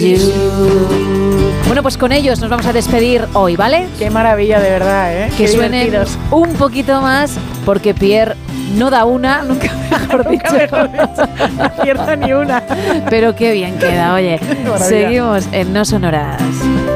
Bueno, pues con ellos nos vamos a despedir hoy, ¿vale? Qué maravilla, de verdad, ¿eh? Que Qué suenen divertidos. un poquito más, porque Pierre no da una, nunca mejor dicho. No acierta ni una. Pero qué bien queda, oye. Maravilla. Seguimos en No Sonoras.